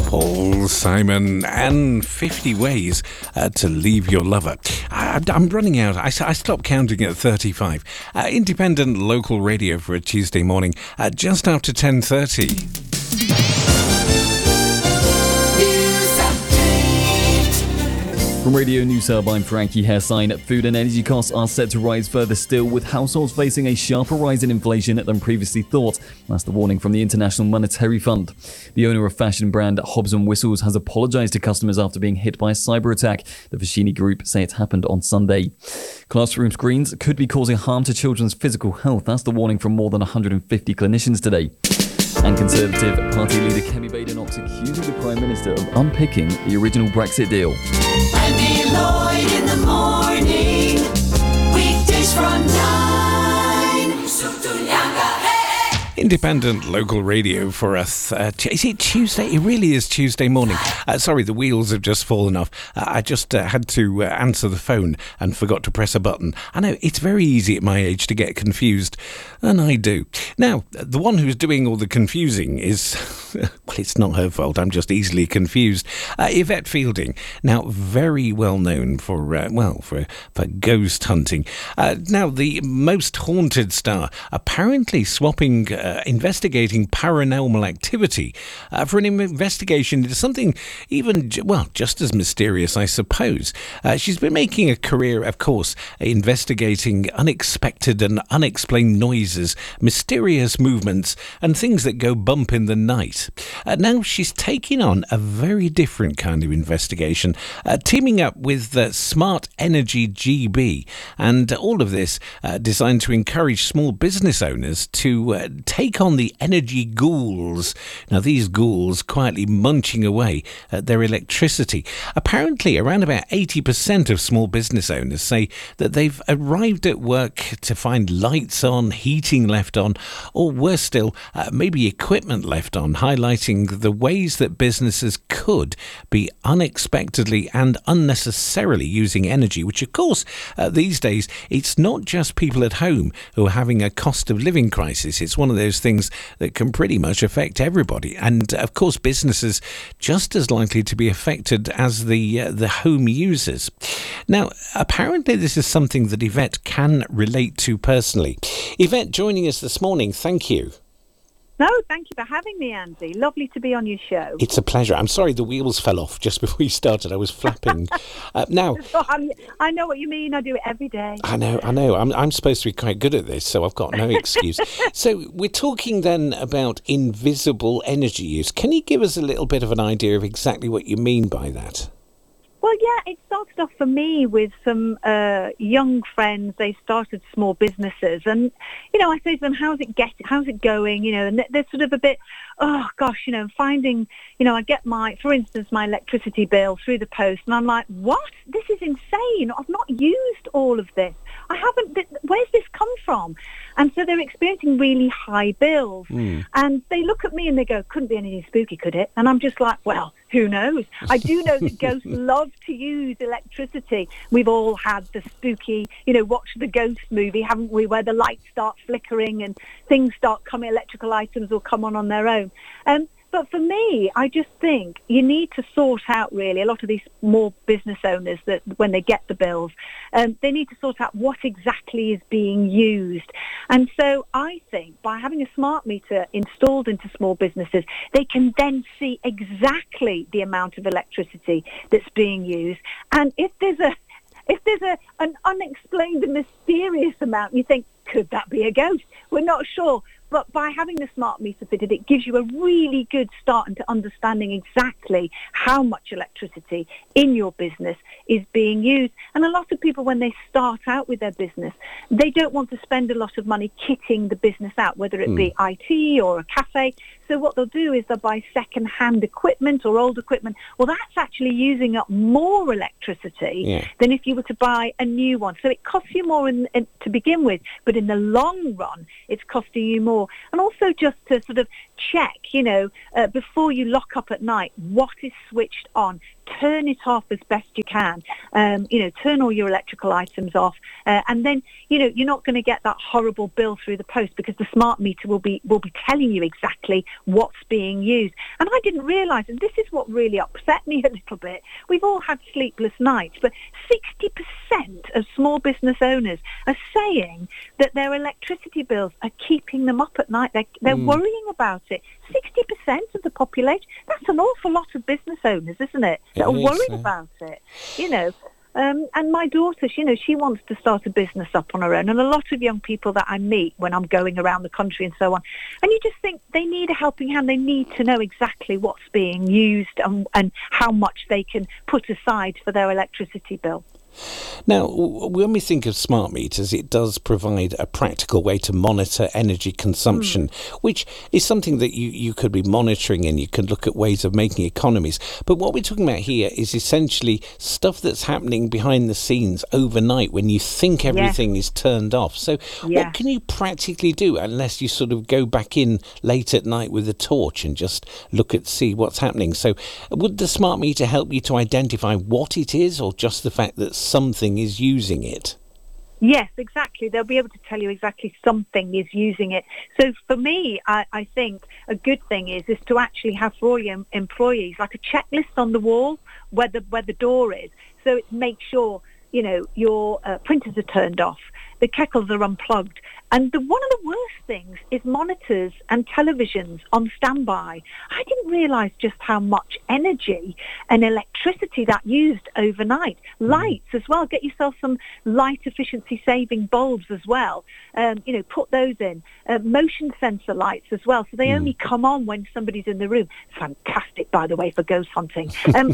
Paul Simon and 50 Ways to Leave Your Lover. I'm running out. I stopped counting at 35. Independent local radio for a Tuesday morning, just after 10:30. From Radio News Hub, I'm Frankie Hairsign. Food and energy costs are set to rise further still, with households facing a sharper rise in inflation than previously thought. That's the warning from the International Monetary Fund. The owner of fashion brand Hobbs & Whistles has apologised to customers after being hit by a cyber attack. The Foschini Group say it happened on Sunday. Classroom screens could be causing harm to children's physical health. That's the warning from more than 150 clinicians today. And Conservative Party leader Kemi Badenoch's accusing the Prime Minister of unpicking the original Brexit deal. Andy Lloyd in the morning, weekdays from 9. Independent local radio for us. Is it Tuesday? It really is Tuesday morning. Sorry, the wheels have just fallen off. I just had to answer the phone and forgot to press a button. I know, it's very easy at my age to get confused, and I do. Now, the one who's doing all the confusing is, well, it's not her fault. I'm just easily confused. Yvette Fielding, now very well known for ghost hunting. Now, the most haunted star, apparently swapping investigating paranormal activity for an investigation into something even, just as mysterious, I suppose. She's been making a career, of course, investigating unexpected and unexplained noises, mysterious movements, and things that go bump in the night. Now she's taking on a very different kind of investigation, teaming up with Smart Energy GB, and all of this designed to encourage small business owners to take on the energy ghouls. Now, these ghouls quietly munching away at their electricity. Apparently, around about 80% of small business owners say that they've arrived at work to find lights on, heating left on, or worse still, maybe equipment left on, highlighting the ways that businesses could be unexpectedly and unnecessarily using energy, which, of course, these days, it's not just people at home who are having a cost of living crisis. It's one of those things that can pretty much affect everybody. And, of course, businesses just as likely to be affected as the home users. Now, apparently this is something that Yvette can relate to personally. Yvette, joining us this morning, thank you. No, thank you for having me, Andy. Lovely to be on your show. It's a pleasure. I'm sorry the wheels fell off just before you started. I was flapping. Now, I know what you mean. I do it every day. I know. I'm supposed to be quite good at this, so I've got no excuse. So we're talking then about invisible energy use. Can you give us a little bit of an idea of exactly what you mean by that? Well, yeah, it started off for me with some young friends. They started small businesses, and I say to them, "How's it going?" And they're sort of a bit, oh gosh, finding, I get for instance, my electricity bill through the post, and I'm like, what? This is insane. I've not used all of this. I haven't. Where's this come from? And so they're experiencing really high bills, and they look at me and they go, "Couldn't be anything spooky, could it?" And I'm just like, well, who knows? I do know that ghosts love to use electricity. We've all had the spooky, watch the ghost movie, haven't we, where the lights start flickering and things start coming, electrical items will come on their own. But for me, I just think you need to sort out, really, a lot of these small business owners that when they get the bills, they need to sort out what exactly is being used. And so I think by having a smart meter installed into small businesses, they can then see exactly the amount of electricity that's being used. And if there's an unexplained and mysterious amount, you think, could that be a ghost? We're not sure. But by having the smart meter fitted, it gives you a really good start into understanding exactly how much electricity in your business is being used. And a lot of people, when they start out with their business, they don't want to spend a lot of money kitting the business out, whether it be IT or a cafe. So what they'll do is they'll buy second-hand equipment or old equipment. Well, that's actually using up more electricity than if you were to buy a new one. So it costs you more to begin with, but in the long run, it's costing you more. And also just to sort of check, before you lock up at night, what is switched on. turn it off as best you can. Turn all your electrical items off, and then you're not going to get that horrible bill through the post, because the smart meter will be telling you exactly what's being used. And I didn't realise, and this is what really upset me a little bit. We've all had sleepless nights, but 60% of small business owners are saying that their electricity bills are keeping them up at night. They're worrying about it. 60% of the population, that's an awful lot of business owners, isn't it? That are worried about it, and my daughter, she wants to start a business up on her own, and a lot of young people that I meet when I'm going around the country and so on, and you just think they need a helping hand. They need to know exactly what's being used and how much they can put aside for their electricity bill. Now, when we think of smart meters, it does provide a practical way to monitor energy consumption, which is something that you could be monitoring, and you could look at ways of making economies. But what we're talking about here is essentially stuff that's happening behind the scenes overnight when you think everything is turned off. So what can you practically do, unless you sort of go back in late at night with a torch and just see what's happening? So would the smart meter help you to identify what it is, or just the fact that something is using it? Yes, exactly. They'll be able to tell you exactly something is using it. So for me, I think a good thing is to actually have for all your employees like a checklist on the wall where the door is. So it makes sure your printers are turned off, the kettles are unplugged. And one of the worst things is monitors and televisions on standby. I didn't realise just how much energy and electricity that used overnight. Lights as well. Get yourself some light efficiency saving bulbs as well. Put those in. Motion sensor lights as well. So they only come on when somebody's in the room. Fantastic, by the way, for ghost hunting.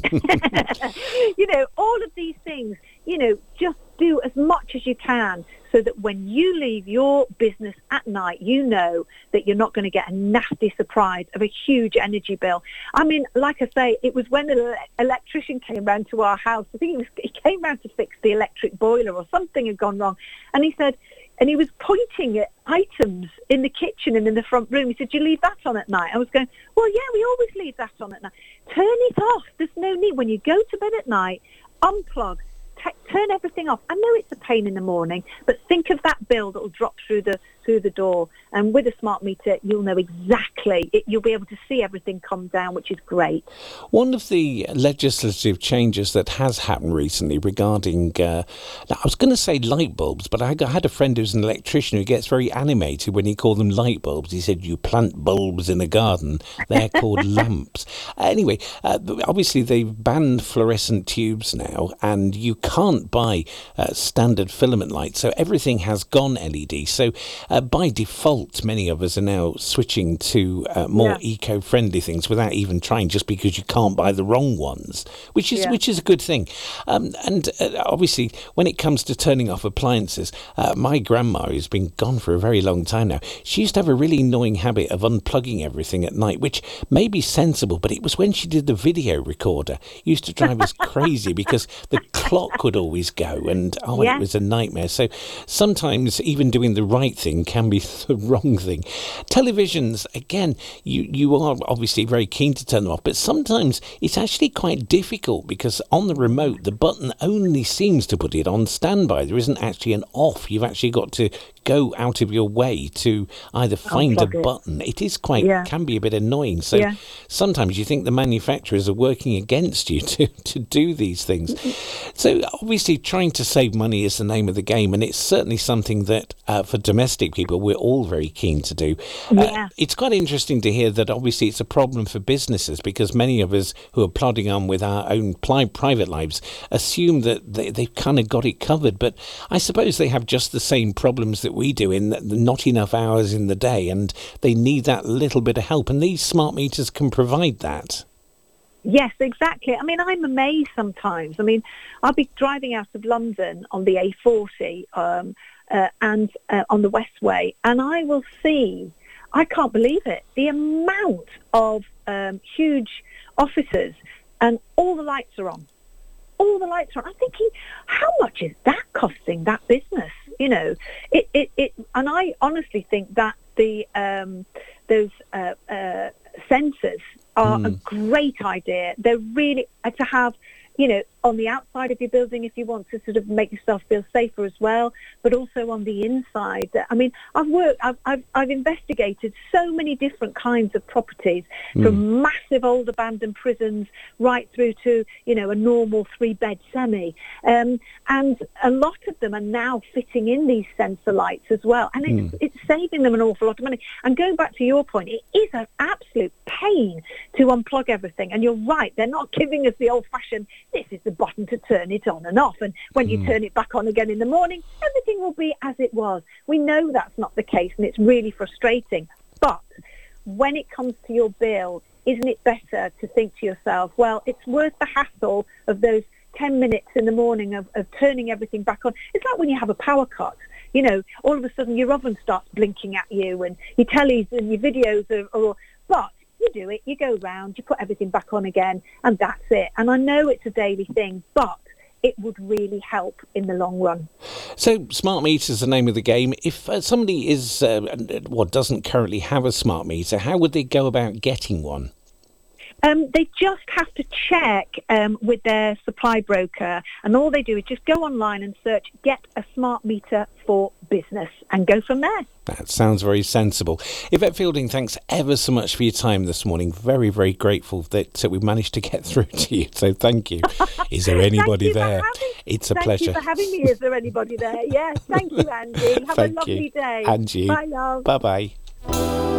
All of these things, just do as much as you can, so that when you leave your business at night, you know that you're not going to get a nasty surprise of a huge energy bill. I mean, like I say, it was when the electrician came round to our house. I think he came round to fix the electric boiler, or something had gone wrong. And he said, and he was pointing at items in the kitchen and in the front room. He said, "Do you leave that on at night?" I was going, "Well, yeah, we always leave that on at night." Turn it off. There's no need. When you go to bed at night, unplug. Turn everything off. I know it's a pain in the morning, but think of that bill that will drop through the door. And with a smart meter, you'll know exactly. You'll be able to see everything come down, which is great. One of the legislative changes that has happened recently regarding, I was going to say light bulbs, but I had a friend who's an electrician who gets very animated when he called them light bulbs. He said, "You plant bulbs in a garden, they're called lamps." Anyway, obviously they've banned fluorescent tubes now, and you can't buy standard filament lights, so everything has gone LED. So by default, many of us are now switching to more eco-friendly things without even trying, just because you can't buy the wrong ones, which is a good thing. And obviously, when it comes to turning off appliances, my grandma, who's been gone for a very long time now, she used to have a really annoying habit of unplugging everything at night, which may be sensible, but it was when she did the video recorder. It used to drive us crazy because the clock would always go, and it was a nightmare. So sometimes even doing the right thing can be the wrong thing. Televisions, again, you are obviously very keen to turn them off, but sometimes it's actually quite difficult, because on the remote the button only seems to put it on standby. There isn't actually an off. You've actually got to go out of your way to either find a button. It is can be a bit annoying. So sometimes you think the manufacturers are working against you to do these things. So obviously trying to save money is the name of the game, and it's certainly something that for domestic people we're all very keen to do. It's quite interesting to hear that obviously it's a problem for businesses, because many of us who are plodding on with our own private lives assume that they've kind of got it covered, but I suppose they have just the same problems that we do, in that not enough hours in the day, and they need that little bit of help, and these smart meters can provide that. Yes, exactly. I mean, I'm amazed sometimes. I mean, I'll be driving out of London on the A40 and on the Westway, and I will see, I can't believe it, the amount of huge offices, and all the lights are on. All the lights are on. I'm thinking, how much is that costing that business? And I honestly think that those sensors are a great idea. They're really to have, on the outside of your building if you want to sort of make yourself feel safer as well, but also on the inside. I mean, I've investigated so many different kinds of properties, from massive old abandoned prisons right through to, a normal 3-bed semi. And a lot of them are now fitting in these sensor lights as well. And it's saving them an awful lot of money. And going back to your point, it is an absolute pain to unplug everything. And you're right, they're not giving us the old-fashioned, this is the button to turn it on and off, and when you turn it back on again in the morning, everything will be as it was. We know that's not the case, and it's really frustrating. But when it comes to your bill, isn't it better to think to yourself, well, it's worth the hassle of those 10 minutes in the morning of turning everything back on? It's like when you have a power cut. All of a sudden your oven starts blinking at you, and your tellies and your videos but you do it, you go round, you put everything back on again, and that's it. And I know it's a daily thing, but it would really help in the long run. So smart meter is the name of the game. If somebody doesn't currently have a smart meter, how would they go about getting one? They just have to check with their supply broker, and all they do is just go online and search "get a smart meter for business" and go from there. That sounds very sensible. Yvette Fielding, thanks ever so much for your time this morning. Very, very grateful that we've managed to get through to you. So thank you. Is there anybody there? It's a pleasure. Thank you for having me. Is there anybody there? Yes, thank you, Andy. Have a lovely day. And you. Bye, love. Bye-bye.